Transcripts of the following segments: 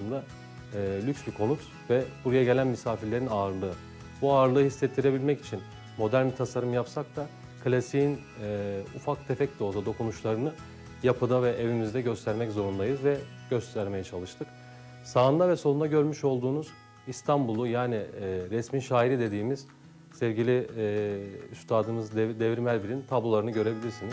aslında lüks bir konut ve buraya gelen misafirlerin ağırlığı. Bu ağırlığı hissettirebilmek için modern bir tasarım yapsak da klasiğin ufak tefek de olsa dokunuşlarını yapıda ve evimizde göstermek zorundayız ve göstermeye çalıştık. Sağında ve solunda görmüş olduğunuz İstanbul'u yani resmin şairi dediğimiz sevgili üstadımız Devrim Elbir'in tablolarını görebilirsiniz.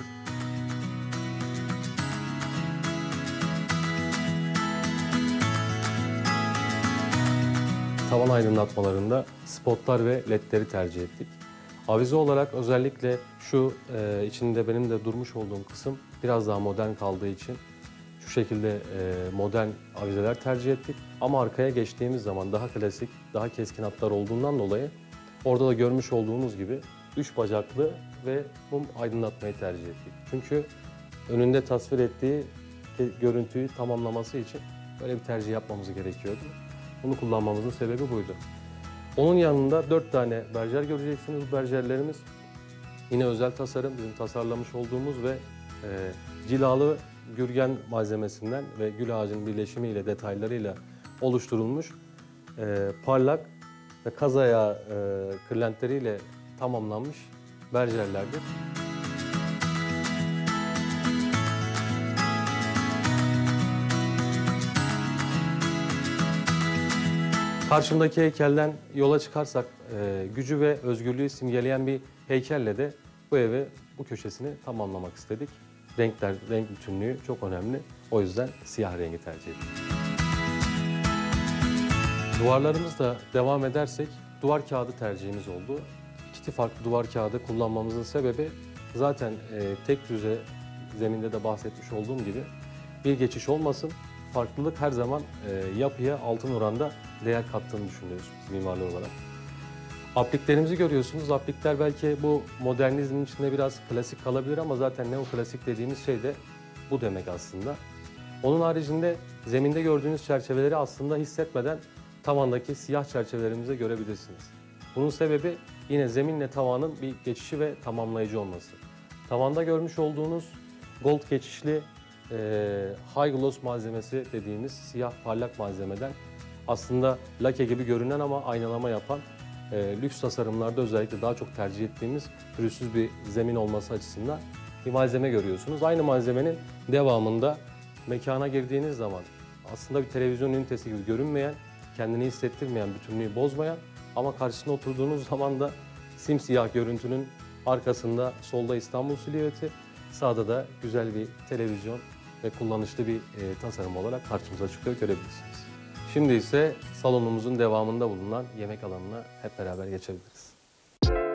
Tavan aydınlatmalarında spotlar ve ledleri tercih ettik. Avize olarak özellikle şu içinde benim de durmuş olduğum kısım biraz daha modern kaldığı için şu şekilde modern avizeler tercih ettik. Ama arkaya geçtiğimiz zaman daha klasik, daha keskin hatlar olduğundan dolayı orada da görmüş olduğunuz gibi 3 bacaklı ve mum aydınlatmayı tercih ettik. Çünkü önünde tasvir ettiği görüntüyü tamamlaması için böyle bir tercih yapmamız gerekiyordu. Bunu kullanmamızın sebebi buydu. Onun yanında 4 tane berjer göreceksiniz. Bu berjerlerimiz yine özel tasarım, bizim tasarlamış olduğumuz ve cilalı gürgen malzemesinden ve gül ağacının birleşimiyle, detaylarıyla oluşturulmuş parlak ve kaz ayağı kırlentleriyle tamamlanmış berjerlerdir. Karşımdaki heykelden yola çıkarsak gücü ve özgürlüğü simgeleyen bir heykelle de bu evi, bu köşesini tamamlamak istedik. Renkler, renk bütünlüğü çok önemli. O yüzden siyah rengi tercih ettik. Duvarlarımızda devam edersek duvar kağıdı tercihimiz oldu. İki farklı duvar kağıdı kullanmamızın sebebi zaten tek düze zeminde de bahsetmiş olduğum gibi bir geçiş olmasın. Farklılık her zaman yapıya altın oranda değer kattığını düşünüyoruz biz mimarlar olarak. Apliklerimizi görüyorsunuz. Aplikler belki bu modernizmin içinde biraz klasik kalabilir ama zaten neoklasik dediğimiz şey de bu demek aslında. Onun haricinde zeminde gördüğünüz çerçeveleri aslında hissetmeden tavandaki siyah çerçevelerimize görebilirsiniz. Bunun sebebi yine zeminle tavanın bir geçişi ve tamamlayıcı olması. Tavanda görmüş olduğunuz gold geçişli high gloss malzemesi dediğimiz siyah parlak malzemeden aslında lake gibi görünen ama aynalama yapan lüks tasarımlarda özellikle daha çok tercih ettiğimiz pürüzsüz bir zemin olması açısından bir malzeme görüyorsunuz. Aynı malzemenin devamında mekana girdiğiniz zaman aslında bir televizyon ünitesi gibi görünmeyen, kendini hissettirmeyen, bütünlüğü bozmayan ama karşısına oturduğunuz zaman da simsiyah görüntünün arkasında solda İstanbul silüeti, sağda da güzel bir televizyon ve kullanışlı bir tasarım olarak karşımıza çıkıyor, görebilirsiniz. Şimdi ise salonumuzun devamında bulunan yemek alanına hep beraber geçebiliriz.